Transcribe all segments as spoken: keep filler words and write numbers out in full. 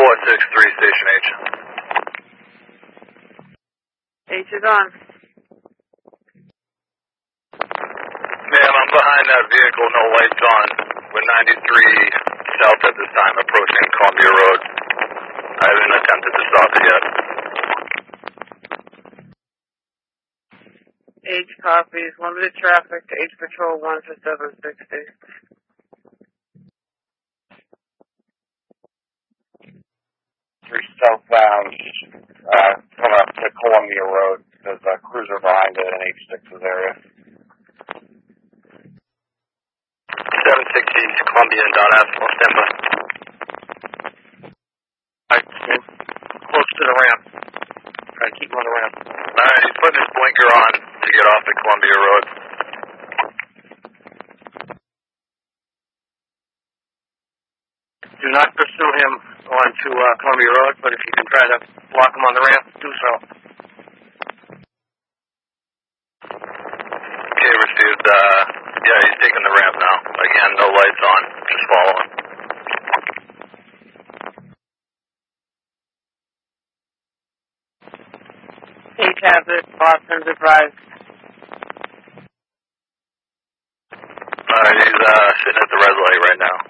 four six three, Station H. H is on. Ma'am, I'm behind that vehicle, no lights on. We're ninety-three south at this time, approaching Columbia Road. I haven't attempted to stop it yet. H copies. Limited traffic to H Patrol one for seven sixty. Three southbound, uh, coming up to Columbia Road. There's a cruiser behind it in H six's area. seven sixty, Columbia and Dot F, stand by. Alright, close to the ramp. Try to keep him on the ramp. Alright, he's putting his blinker on to get off the Columbia Road. Do not pursue him onto uh, Columbia Road, but if you can try to block him on the ramp, do so. Okay, received. Uh, yeah, he's taking the ramp now. Again, no lights on. Just follow him. H has it. Boston's advised. Alright, he's uh, sitting at the red light right now.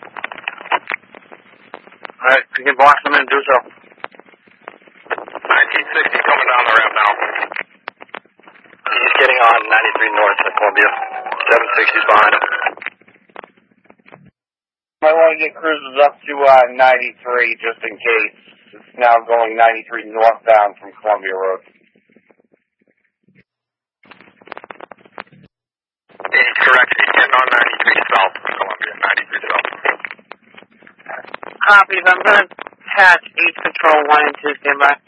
Alright, if you can block him in, do so. nineteen sixty coming down the ramp now. He's getting on ninety-three north at Columbia. seven sixty's behind him. Might want to get cruises up to uh, ninety-three just in case. It's now going ninety-three northbound from Columbia Road. He's correct. He's getting on ninety-three south from Columbia. ninety-three south. Copies. I'm going to patch H Patrol one and two. Stand by.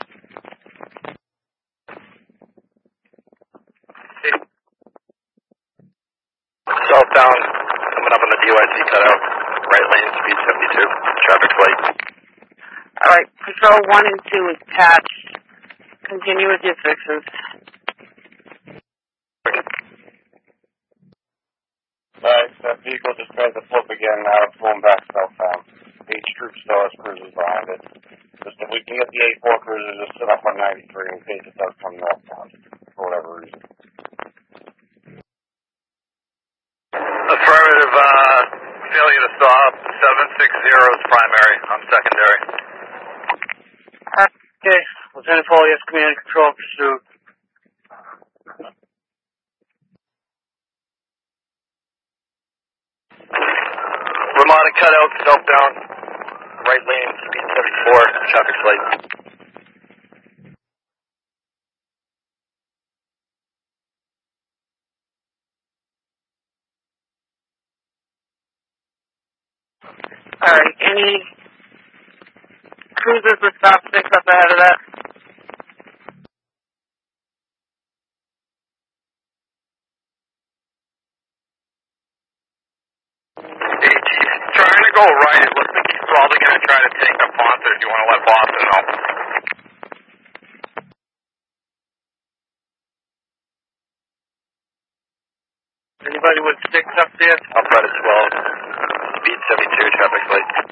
Southbound, coming up on the D Y C cutout. Right lane, speed seventy-two. Traffic light. Alright, Patrol one and two is patched. Continue with your fixes. Alright, that vehicle just tried to flip again now. It's going back southbound. H Troop still has cruisers behind it. Just if we can get the A four cruiser, just sit up on ninety-three in case it does come northbound for whatever reason. Affirmative, uh, failure to stop. seven sixty is primary. I'm secondary. Okay, Lieutenant Foley has command and control pursuit. Ramada cutout, southbound. Right lane, speed seventy-four. Traffic light. Alright, any cruisers with stop six up ahead of that? He's trying to go right. It looks like he's probably going to try to take up Ponce if you want to let Boston know. Anybody with sticks up there? Upright at twelve. Speed seventy-two, traffic light.